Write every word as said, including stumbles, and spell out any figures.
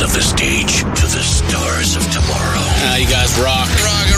of the stage to the stars of tomorrow. Uh, you guys rock. Rock